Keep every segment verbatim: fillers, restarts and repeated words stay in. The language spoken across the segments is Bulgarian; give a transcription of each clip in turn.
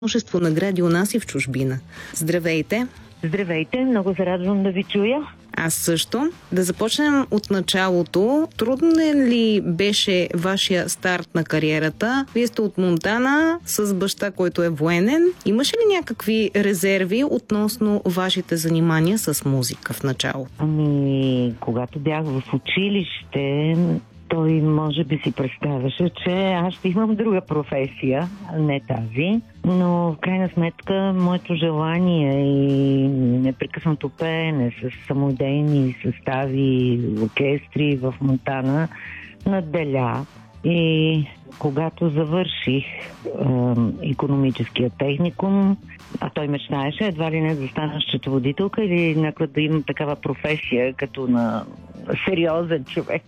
Множество награди у нас и в чужбина. Здравейте! Здравейте, много се радвам да ви чуя. Аз също. Да започнем от началото. Трудно ли беше вашия старт на кариерата? Вие сте от Монтана с баща, който е военен. Имаше ли някакви резерви относно вашите занимания с музика в началото? Ами, когато бях в училище, той може би си представяше, че аз ще имам друга професия, не тази. Но в крайна сметка моето желание и непрекъснато пеене с самодейни състави, оркестри в Монтана надделя. И когато завърших е, икономическия техникум, а той мечтаеше едва ли не да стана счетоводителка или някаква да имам такава професия като на сериозен човек.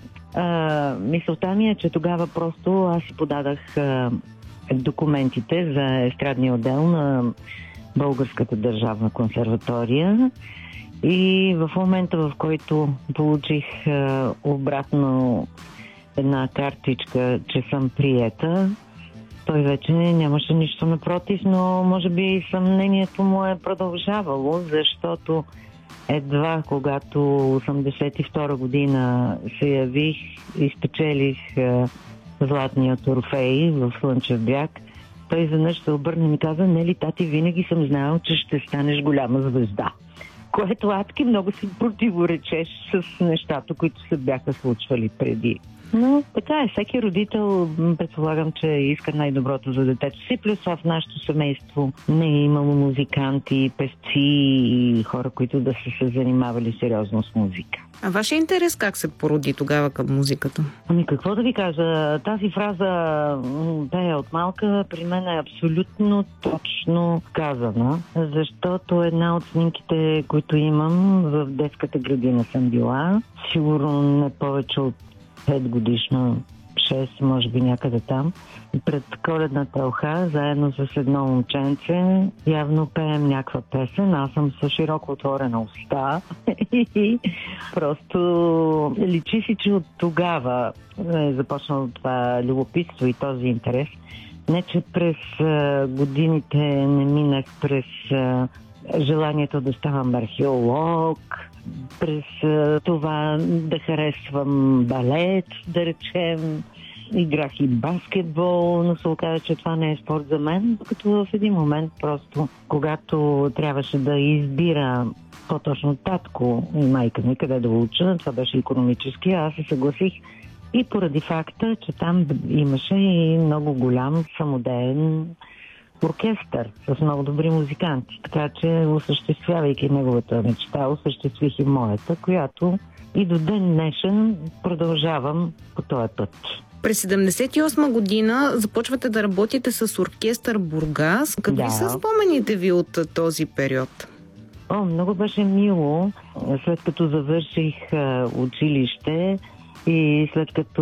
Uh, мисълта ми е, че тогава просто аз си подадах uh, документите за естрадния отдел на Българската държавна консерватория и в момента, в който получих uh, обратно една картичка, че съм приета, той вече нямаше нищо напротив, но може би съмнението му е продължавало, защото едва когато осемдесет и втора година се явих и спечелих е, златният Орфей в Слънчев бряг, той изведнъж се обърна и ми каза: "Нели, тати, винаги съм знаел, че ще станеш голяма звезда." Което адски много си противоречеш с нещата, които се бяха случвали преди. Но така е, всеки родител предполагам, че иска най-доброто за детето си. Плюс в нашето семейство не е имало музиканти, певци и хора, които да са се занимавали сериозно с музика. А вашия интерес как се породи тогава към музиката? Ами какво да ви кажа, тази фраза бе от малка, при мен е абсолютно точно казана, защото една от снимките, които имам, в детската градина съм била, сигурно не повече от пет годишна, шест, може би някъде там. Пред коледната елха, заедно с едно момченце, явно пеем някаква песен. Аз съм с широко отворена уста и просто личи си, че от тогава е започнало това любопитство и този интерес. Не, че през годините не минах през желанието да ставам археолог, през това да харесвам балет, да речем. Играх и баскетбол, но се оказа, че това не е спорт за мен, докато в един момент просто, когато трябваше да избира по-точно татко и майка ми къде да уча, това беше икономически, аз се съгласих и поради факта, че там имаше и много голям самодеен оркестър с много добри музиканти. Така че, осъществявайки неговата мечта, осъществих и моята, която и до ден днешен продължавам по този път. През седемдесет и осма година започвате да работите с оркестър Бургас. Какви Да. са спомените ви от този период? О, много беше мило. След като завърших а, училище и след като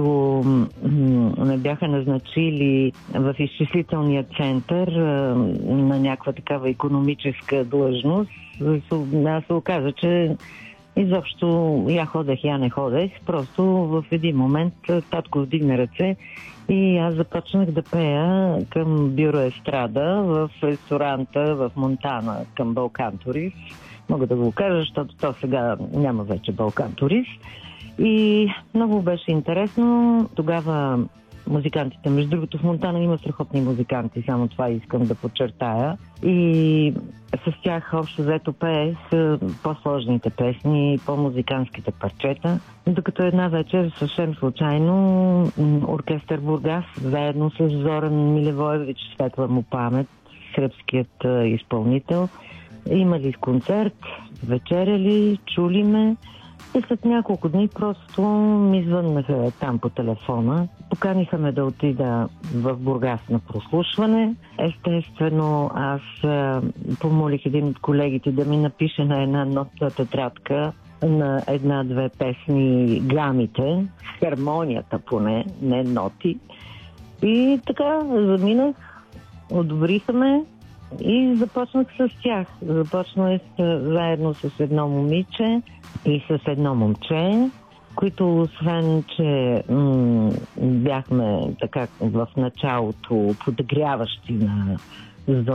ме бяха назначили в изчислителния център а, на някаква такава икономическа длъжност, аз се оказа, че изобщо я ходех, я не ходех. Просто в един момент татко вдигна ръце и аз започнах да пея към бюро Естрада в ресторанта в Монтана към Балкан Турист. Мога да го кажа, защото то сега няма вече Балкан Турист. И много беше интересно. Тогава музикантите, между другото в Монтана има страхотни музиканти, само това искам да подчертая. И с тях общо взето пеех по-сложните песни, по-музиканските парчета. Докато една вечер съвсем случайно оркестър Бургас, заедно с Зоран Милевоевич, светла му памет, сръбският изпълнител, имали концерт, вечеряли, чули ме. И след няколко дни просто ми звъннаха там по телефона. Поканиха ме да отида в Бургас на прослушване. Естествено, аз а, помолих един от колегите да ми напише на една нотна тетрадка на една-две песни гамите, хармонията поне, не ноти. И така заминах, одобриха ме и започнах с тях. Започнах заедно с едно момиче и с едно момче, които освен, че м- бяхме така в началото подгряващи на за